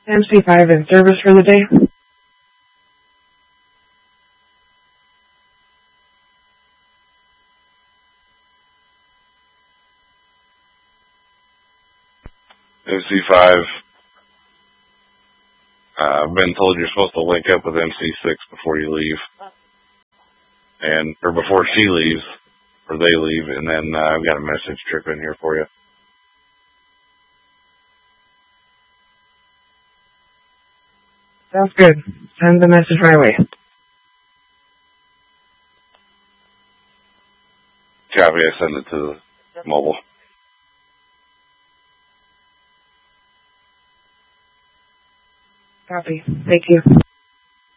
MC5 in service for the day. MC5, I've been told you're supposed to link up with MC6 before you leave. Or before she leaves, or they leave, and then I've got a message trip in here for you. Sounds good. Send the message my way. Copy, I send it to the mobile. Copy. Thank you.